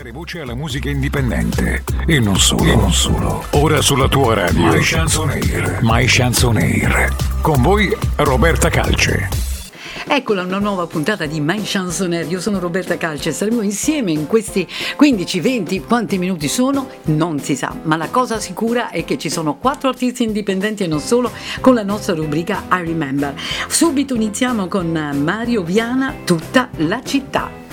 dare voce alla musica indipendente e non solo, e non solo. Ora sulla tua radio My Chanson Air. My Chanson Air. Con voi Roberta Calce. Eccola una nuova puntata di My Chanson Air. Io sono Roberta Calce, saremo insieme in questi 15-20, quanti minuti sono? Non si sa, ma la cosa sicura è che ci sono 4 artisti indipendenti e non solo con la nostra rubrica I Remember. Subito iniziamo con Mario Viana, Tutta la città.